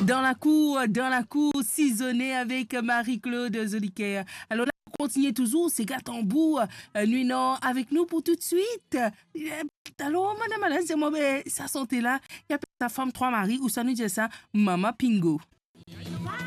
dans la cour, cisaillée avec Marie-Claude Zoliker. Alors là, on continue toujours, c'est Gatambour, nuit non, avec nous pour tout de suite. Alors, madame Alain, c'est moi, sa santé là, il y a sa femme, trois maris, ou ça nous dit ça, Maman Pingo.